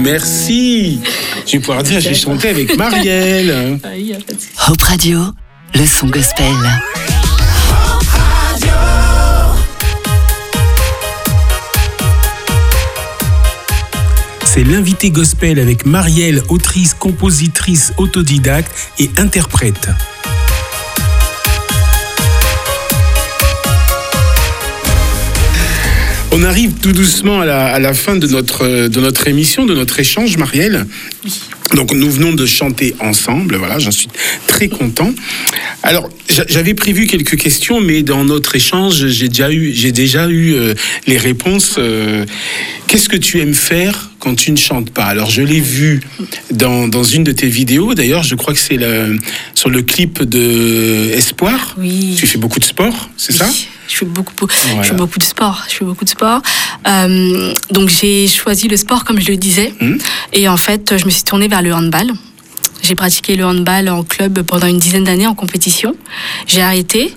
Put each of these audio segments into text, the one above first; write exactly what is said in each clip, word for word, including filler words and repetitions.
Merci. Je vais pouvoir dire, j'ai chanté avec Marielle. Hope Radio, le son gospel. C'est l'invité gospel avec Marielle, autrice, compositrice, autodidacte et interprète. On arrive tout doucement à la, à la fin de notre, de notre émission, de notre échange, Marielle. Oui. Donc nous venons de chanter ensemble, voilà, j'en suis très content. Alors j'avais prévu quelques questions, mais dans notre échange, j'ai déjà eu, j'ai déjà eu euh, les réponses. Euh, qu'est-ce que tu aimes faire quand tu ne chantes pas? Alors je l'ai vu dans, dans une de tes vidéos, d'ailleurs je crois que c'est le, sur le clip de Espoir. Oui. Tu fais beaucoup de sport, c'est oui. ça? Je fais beaucoup, voilà. je fais beaucoup de sport. Je fais beaucoup de sport. Euh, donc j'ai choisi le sport comme je le disais. Mmh. Et en fait, je me suis tournée vers le handball. J'ai pratiqué le handball en club pendant une dizaine d'années en compétition. J'ai arrêté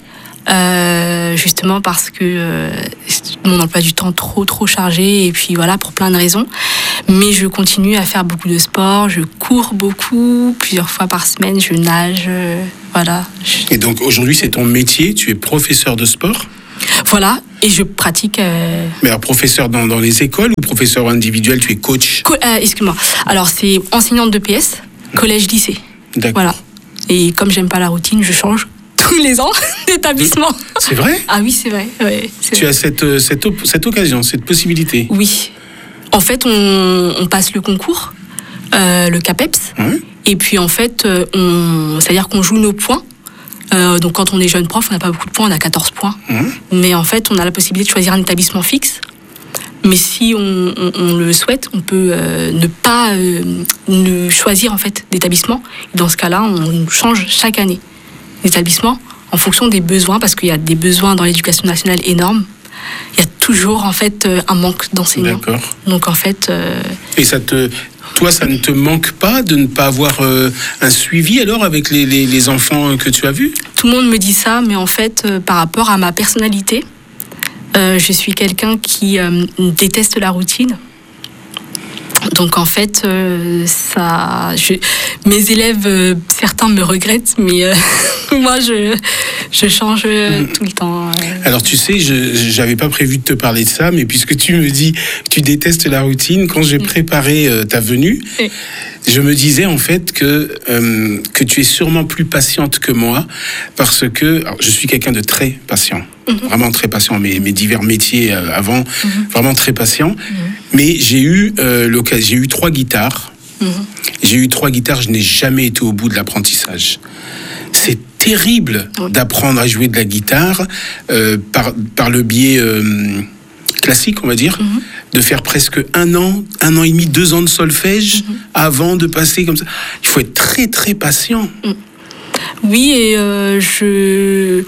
euh, justement parce que euh, mon emploi du temps trop trop chargé et puis voilà pour plein de raisons. Mais je continue à faire beaucoup de sport. Je cours beaucoup, plusieurs fois par semaine. Je nage, euh, voilà. Et donc aujourd'hui, c'est ton métier. Tu es professeur de sport. Voilà, et je pratique... Euh... Mais alors, professeur dans, dans les écoles ou professeur individuel, tu es coach? Co- euh, Excuse-moi. Alors, c'est enseignante de P S, collège-lycée. D'accord. Voilà. Et comme j'aime pas la routine, je change tous les ans d'établissement. C'est vrai? Ah oui, c'est vrai. Ouais, c'est tu vrai. as cette, cette, cette occasion, cette possibilité? Oui. En fait, on, on passe le concours, euh, le CAPEPS, hein? Et puis en fait, on, c'est-à-dire qu'on joue nos points. Euh, donc quand on est jeune prof, on n'a pas beaucoup de points, on a quatorze points. Mmh. Mais en fait, on a la possibilité de choisir un établissement fixe. Mais si on, on, on le souhaite, on peut euh, ne pas euh, ne choisir en fait d'établissement. Dans ce cas-là, on change chaque année d'établissement en fonction des besoins, parce qu'il y a des besoins dans l'éducation nationale énormes. Il y a toujours en fait un manque d'enseignants. D'accord. Donc en fait. Euh... Et ça te, toi, ça ne te manque pas de ne pas avoir euh, un suivi alors avec les, les, les enfants que tu as vus? Tout le monde me dit ça, mais en fait, euh, par rapport à ma personnalité, euh, je suis quelqu'un qui euh, déteste la routine. Donc en fait, euh, ça, je, mes élèves, euh, certains me regrettent, mais euh, moi, je, je change euh, tout le temps. Euh. Alors tu sais, je n'avais pas prévu de te parler de ça, mais puisque tu me dis que tu détestes la routine, quand j'ai préparé euh, ta venue, oui. je me disais en fait que, euh, que tu es sûrement plus patiente que moi, parce que alors, je suis quelqu'un de très patient. Mm-hmm. Vraiment très patient, mes, mes divers métiers euh, avant, mm-hmm. vraiment très patient. Mm-hmm. Mais j'ai eu, euh, l'occasion, j'ai eu trois guitares. Mm-hmm. J'ai eu trois guitares, je n'ai jamais été au bout de l'apprentissage. C'est terrible oui. d'apprendre à jouer de la guitare euh, par, par le biais euh, classique, on va dire, mm-hmm. de faire presque un an, un an et demi, deux ans de solfège mm-hmm. avant de passer comme ça. Il faut être très, très patient. Mm. Oui, et euh, je...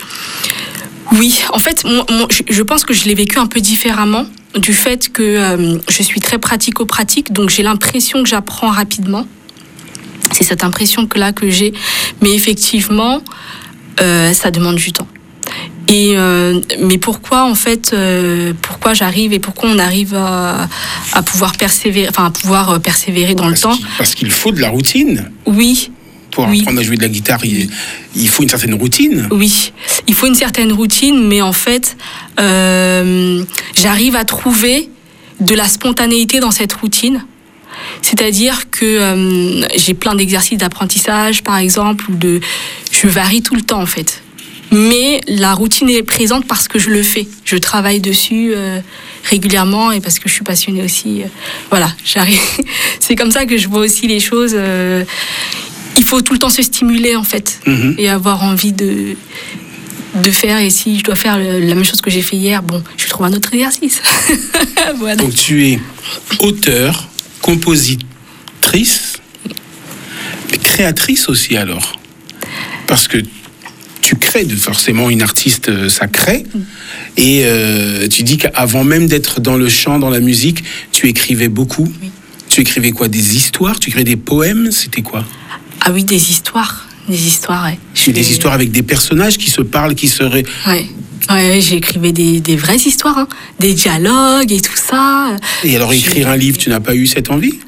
Oui, en fait, moi, moi, je pense que je l'ai vécu un peu différemment du fait que euh, je suis très pratico-pratique, donc j'ai l'impression que j'apprends rapidement. C'est cette impression que là que j'ai, mais effectivement, euh, ça demande du temps. Et euh, mais pourquoi en fait, euh, pourquoi j'arrive et pourquoi on arrive à, à pouvoir persévérer, enfin à pouvoir persévérer dans parce le temps? qu'il, parce qu'il faut de la routine. Oui. Pour oui. apprendre à jouer de la guitare, il, il faut une certaine routine. Oui, il faut une certaine routine, mais en fait, euh, j'arrive à trouver de la spontanéité dans cette routine. C'est-à-dire que euh, j'ai plein d'exercices d'apprentissage, par exemple, ou de, je varie tout le temps, en fait. Mais la routine est présente parce que je le fais. Je travaille dessus euh, régulièrement et parce que je suis passionnée aussi. Euh, voilà, j'arrive. C'est comme ça que je vois aussi les choses. Euh, il faut tout le temps se stimuler, en fait, mmh. et avoir envie de, de faire. Et si je dois faire le, la même chose que j'ai fait hier, bon, je trouve un autre exercice. Voilà. Donc tu es auteur, compositrice, mais créatrice aussi alors. Parce que tu crées, forcément une artiste, ça crée. Mmh. Et euh, tu dis qu'avant même d'être dans le chant, dans la musique, tu écrivais beaucoup. Oui. Tu écrivais quoi? Des histoires? Tu écrivais des poèmes? C'était quoi? Ah oui, des histoires. Des histoires, ouais. Des les... histoires avec des personnages qui se parlent, qui seraient... Ouais. Ouais, j'écrivais des, des vraies histoires, hein. Des dialogues et tout ça. Et alors, écrire J'ai... un livre, tu n'as pas eu cette envie? Ah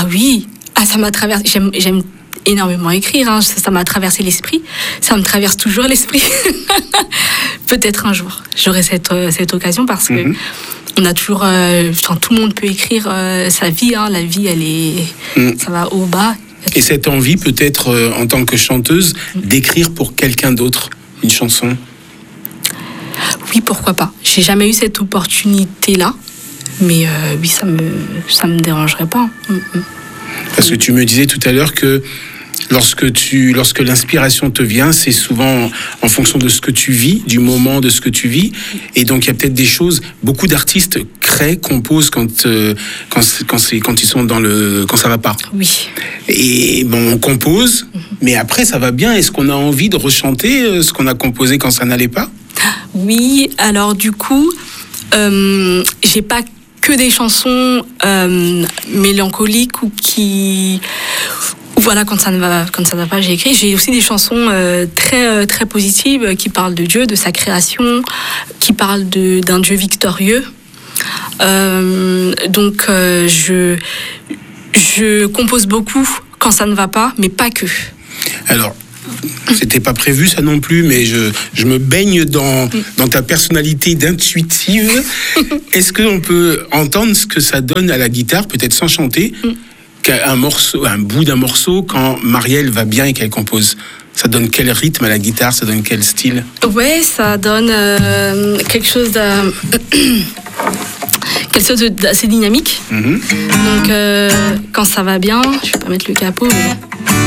Ah oui, ah ça m'a traversé. J'aime, j'aime énormément écrire. Hein. Ça, ça m'a traversé l'esprit. Ça me traverse toujours l'esprit. Peut-être un jour, j'aurai cette euh, cette occasion parce que mm-hmm. on a toujours. Euh, enfin, tout le monde peut écrire euh, sa vie. Hein. La vie, elle est. Mm. Ça va haut bas. Et cette envie, peut-être euh, en tant que chanteuse, mm. d'écrire pour quelqu'un d'autre une chanson. Oui, pourquoi pas. J'ai jamais eu cette opportunité-là, mais euh, oui, ça me ça me dérangerait pas. Mm-hmm. Parce que tu me disais tout à l'heure que lorsque tu lorsque l'inspiration te vient, c'est souvent en fonction de ce que tu vis, du moment de ce que tu vis, et donc il y a peut-être des choses. Beaucoup d'artistes créent, composent quand euh, quand quand c'est quand ils sont dans le quand ça va pas. Oui. Et bon, on compose, mm-hmm. mais après ça va bien. Est-ce qu'on a envie de rechanter ce qu'on a composé quand ça n'allait pas? Oui. Alors du coup, euh, j'ai pas que des chansons euh, mélancoliques ou qui voilà quand ça ne va quand ça ne va pas j'ai écrit. J'ai aussi des chansons euh, très euh, très positives euh, qui parlent de Dieu, de sa création, qui parlent de d'un Dieu victorieux. Euh, donc euh, je je compose beaucoup quand ça ne va pas, mais pas que. Alors, c'était pas prévu ça non plus, mais je, je me baigne dans, dans ta personnalité d'intuitive. Est-ce qu'on peut entendre ce que ça donne à la guitare, peut-être sans chanter, un morceau, un bout d'un morceau quand Marielle va bien et qu'elle compose? Ça donne quel rythme à la guitare? Ça donne quel style? Ouais, ça donne euh, quelque chose de... quelque chose d'assez dynamique. Mm-hmm. Donc, euh, quand ça va bien, je vais pas mettre le capot, mais...